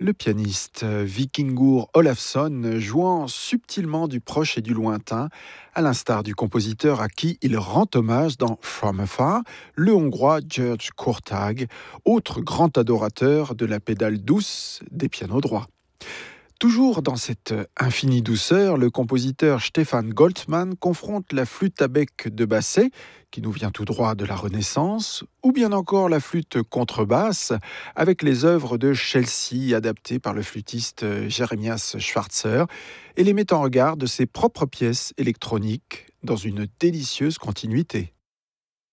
Le pianiste Vikingur Olafsson jouant subtilement du proche et du lointain, à l'instar du compositeur à qui il rend hommage dans From Afar, le Hongrois György Kurtág, autre grand adorateur de la pédale douce des pianos droits. Toujours dans cette infinie douceur, le compositeur Stefan Goltmann confronte la flûte à bec de Basset, qui nous vient tout droit de la Renaissance, ou bien encore la flûte contrebasse, avec les œuvres de Chelsea adaptées par le flûtiste Jeremias Schwarzer, et les met en regard de ses propres pièces électroniques dans une délicieuse continuité.